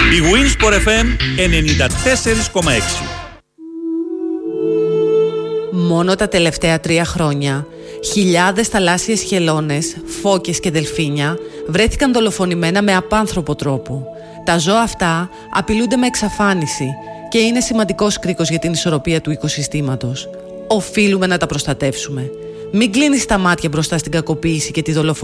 Η Winsport FM 94,6. Μόνο τα τελευταία 3 χρόνια, χιλιάδες θαλάσσιες χελώνες, φώκες και δελφίνια βρέθηκαν δολοφονημένα με απάνθρωπο τρόπο. Τα ζώα αυτά απειλούνται με εξαφάνιση και είναι σημαντικός κρίκος για την ισορροπία του οικοσυστήματος. Οφείλουμε να τα προστατεύσουμε. Μην κλείνεις τα μάτια μπροστά στην κακοποίηση και τη δολοφονία